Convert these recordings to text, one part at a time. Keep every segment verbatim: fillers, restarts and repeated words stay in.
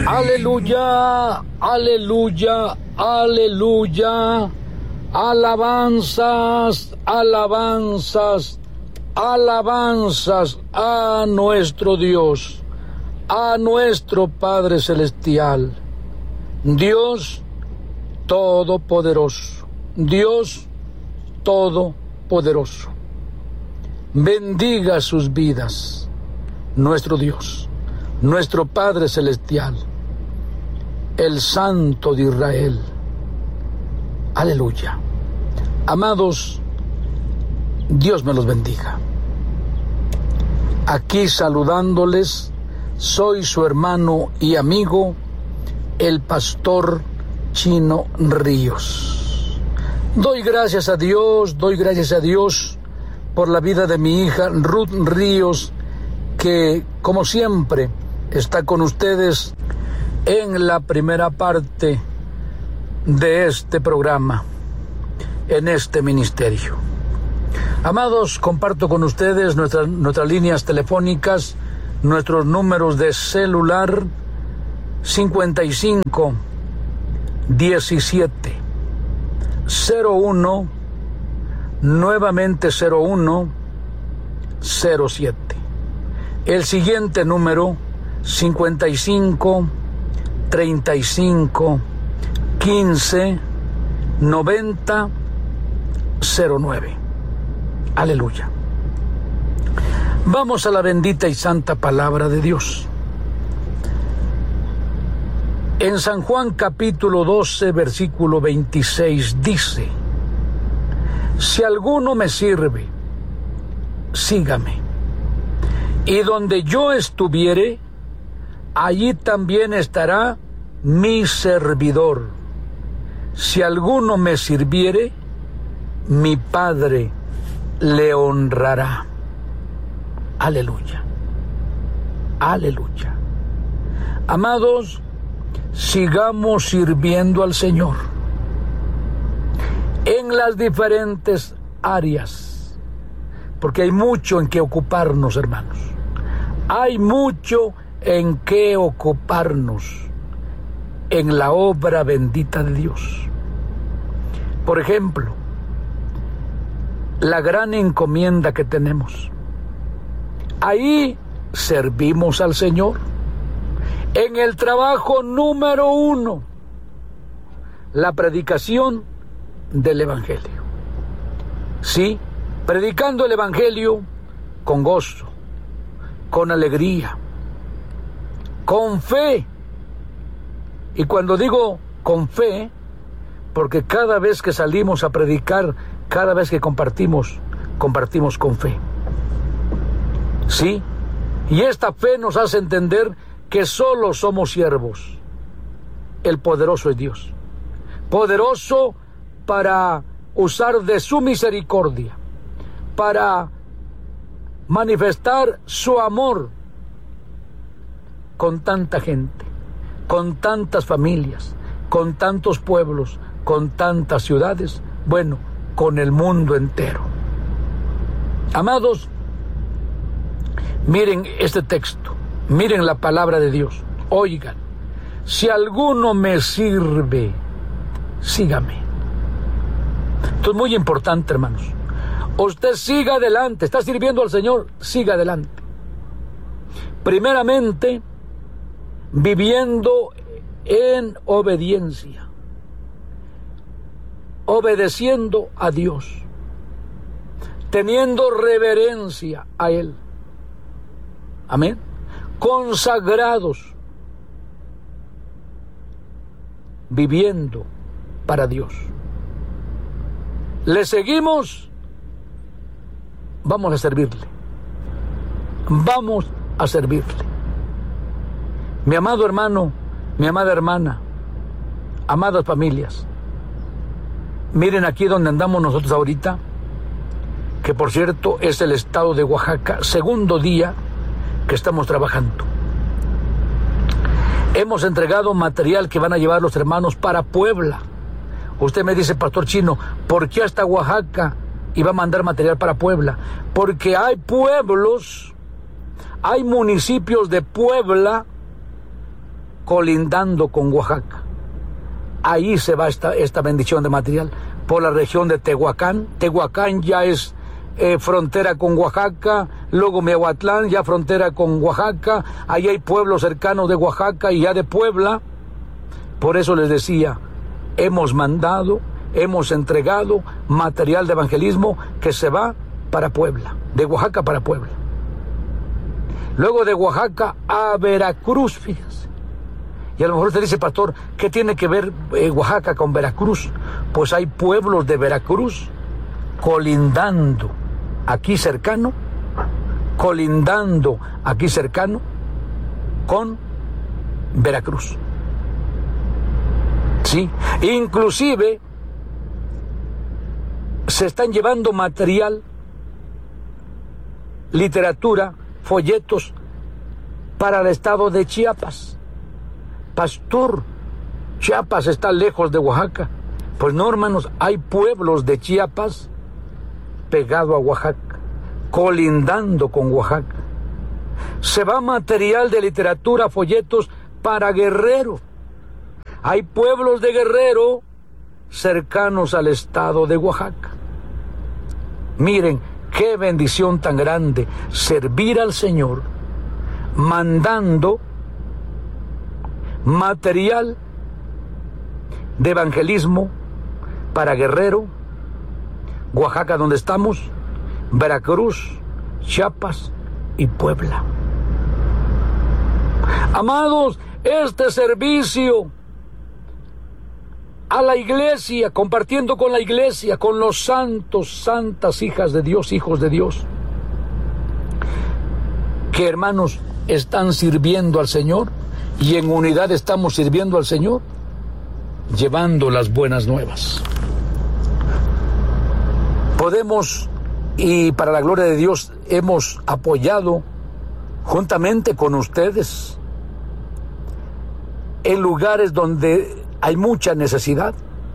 Aleluya, aleluya, aleluya. Alabanzas, alabanzas, alabanzas a nuestro Dios, a nuestro Padre Celestial. Dios Todopoderoso, Dios Todopoderoso. Bendiga sus vidas, nuestro Dios, nuestro Padre Celestial, el Santo de Israel. Aleluya. Amados, Dios me los bendiga. Aquí saludándoles, soy su hermano y amigo, el pastor Chino Ríos. Doy gracias a Dios, doy gracias a Dios por la vida de mi hija Ruth Ríos, que como siempre está con ustedes en la primera parte de este programa, en este ministerio. Amados, comparto con ustedes nuestras, nuestras líneas telefónicas, nuestros números de celular: cincuenta y cinco, diecisiete, cero uno, nuevamente cero uno, cero siete. El siguiente número: cincuenta y cinco, treinta y cinco, quince, noventa, cero nueve. Aleluya. Vamos a la bendita y santa palabra de Dios. En San Juan capítulo doce, versículo veintiséis dice: si alguno me sirve, sígame. Y donde yo estuviere, allí también estará mi servidor. Si alguno me sirviere, mi Padre le honrará. Aleluya. Aleluya. Amados, sigamos sirviendo al Señor en las diferentes áreas, porque hay mucho en que ocuparnos, hermanos. Hay mucho en que ocuparnos en la obra bendita de Dios. Por ejemplo, la gran encomienda que tenemos. Ahí servimos al Señor. En el trabajo número uno, la predicación del Evangelio. Sí, predicando el Evangelio con gozo, con alegría, con fe. Y cuando digo con fe, porque cada vez que salimos a predicar, cada vez que compartimos, compartimos con fe. ¿Sí? Y esta fe nos hace entender que solo somos siervos. El poderoso es Dios. Poderoso para usar de su misericordia, para manifestar su amor con tanta gente, con tantas familias, con tantos pueblos, con tantas ciudades, bueno, con el mundo entero. Amados, miren este texto, miren la palabra de Dios, oigan: si alguno me sirve, sígame. Esto es muy importante, hermanos. Usted siga adelante, está sirviendo al Señor, siga adelante. Primeramente, viviendo en obediencia, obedeciendo a Dios, teniendo reverencia a Él. Amén. Consagrados, viviendo para Dios. Le seguimos, vamos a servirle. Vamos a servirle. Mi amado hermano, mi amada hermana, amadas familias, miren aquí donde andamos nosotros ahorita, que por cierto es el estado de Oaxaca, segundo día que estamos trabajando. Hemos entregado material que van a llevar los hermanos para Puebla. Usted me dice: Pastor Chino, ¿por qué hasta Oaxaca y va a mandar material para Puebla? Porque hay pueblos, hay municipios de Puebla colindando con Oaxaca. Ahí se va esta, esta bendición de material, por la región de Tehuacán. Tehuacán ya es eh, frontera con Oaxaca, luego Miahuatlán, ya frontera con Oaxaca, ahí hay pueblos cercanos de Oaxaca y ya de Puebla. Por eso les decía, hemos mandado, hemos entregado material de evangelismo que se va para Puebla, de Oaxaca para Puebla. Luego de Oaxaca a Veracruz, fíjense. Y a lo mejor usted dice, pastor, ¿qué tiene que ver eh, Oaxaca con Veracruz? Pues hay pueblos de Veracruz colindando aquí cercano, colindando aquí cercano con Veracruz. Sí, inclusive se están llevando material, literatura, folletos para el estado de Chiapas. Pastor, Chiapas está lejos de Oaxaca. Pues no, hermanos, hay pueblos de Chiapas pegado a Oaxaca, colindando con Oaxaca. Se va material de literatura, folletos para Guerrero. Hay pueblos de Guerrero cercanos al estado de Oaxaca. Miren, qué bendición tan grande servir al Señor mandando material de evangelismo para Guerrero, Oaxaca donde estamos, Veracruz, Chiapas y Puebla. Amados, este servicio a la iglesia, compartiendo con la iglesia, con los santos, santas hijas de Dios, hijos de Dios, que hermanos están sirviendo al Señor y en unidad estamos sirviendo al Señor, llevando las buenas nuevas. Podemos, y para la gloria de Dios, hemos apoyado juntamente con ustedes en lugares donde hay mucha necesidad.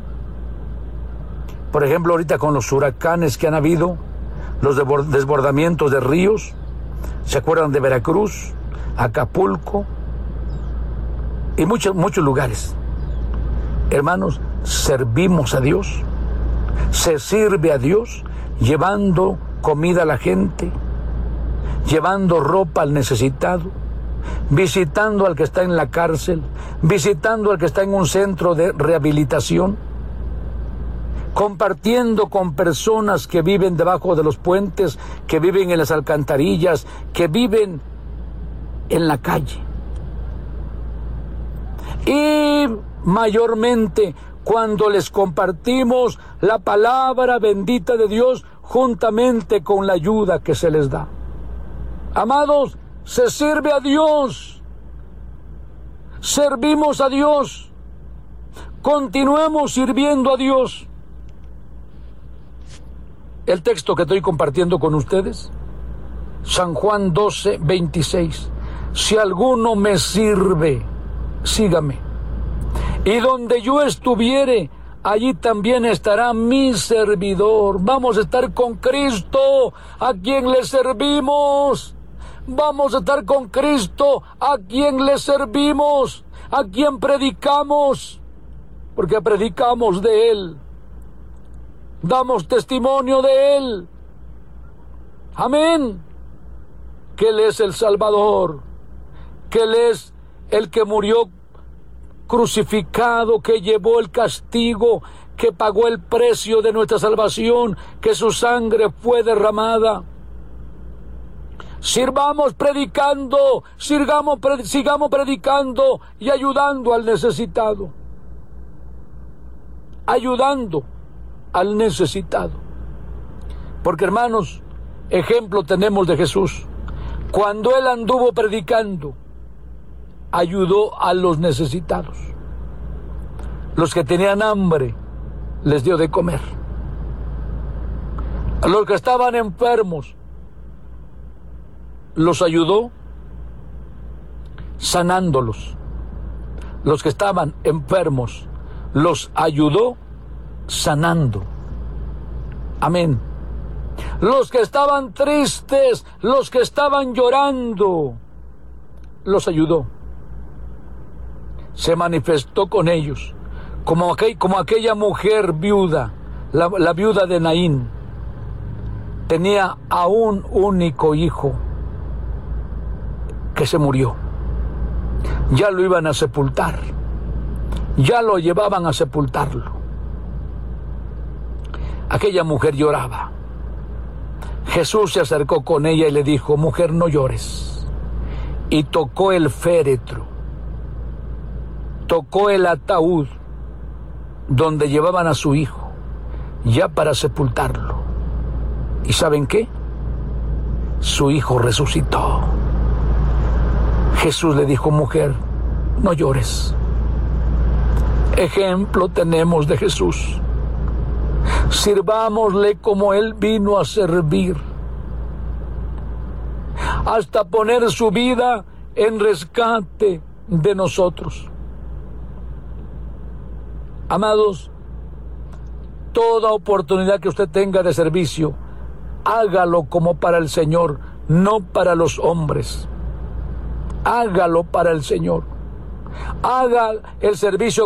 Por ejemplo, ahorita con los huracanes que han habido, los desbordamientos de ríos, ¿se acuerdan de Veracruz, Acapulco y muchos, muchos lugares? Hermanos, servimos a Dios, se sirve a Dios llevando comida a la gente, llevando ropa al necesitado, visitando al que está en la cárcel, visitando al que está en un centro de rehabilitación, compartiendo con personas que viven debajo de los puentes, que viven en las alcantarillas, que viven en la calle. Y mayormente cuando les compartimos la palabra bendita de Dios juntamente con la ayuda que se les da. Amados, se sirve a Dios, servimos a Dios, continuemos sirviendo a Dios. El texto que estoy compartiendo con ustedes, San Juan doce, veintiséis. Si alguno me sirve, sígame. Y donde yo estuviere, allí también estará mi servidor. Vamos a estar con Cristo, a quien le servimos. Vamos a estar con Cristo, a quien le servimos, a quien predicamos, porque predicamos de Él. Damos testimonio de Él. Amén. Que Él es el Salvador, que Él es el que murió crucificado, que llevó el castigo, que pagó el precio de nuestra salvación, que su sangre fue derramada. Sirvamos predicando, sigamos, sigamos predicando y ayudando al necesitado. Ayudando al necesitado. Porque, hermanos, ejemplo tenemos de Jesús. Cuando Él anduvo predicando, ayudó a los necesitados. Los que tenían hambre, les dio de comer. A los que estaban enfermos, los ayudó sanándolos. Los que estaban enfermos, los ayudó sanando. Amén. Los que estaban tristes, los que estaban llorando, los ayudó. se manifestó con ellos, como, aquel, como aquella mujer viuda, la, la viuda de Naín, tenía a un único hijo que se murió. Ya lo iban a sepultar, ya lo llevaban a sepultarlo. Aquella mujer lloraba. Jesús se acercó con ella y le dijo: mujer, no llores. Y tocó el féretro, tocó el ataúd donde llevaban a su hijo, ya para sepultarlo. ¿Y saben qué? Su hijo resucitó. Jesús le dijo: mujer, no llores. Ejemplo tenemos de Jesús. Sirvámosle como Él vino a servir, hasta poner su vida en rescate de nosotros. Amados, toda oportunidad que usted tenga de servicio, hágalo como para el Señor, no para los hombres. Hágalo para el Señor. Haga el servicio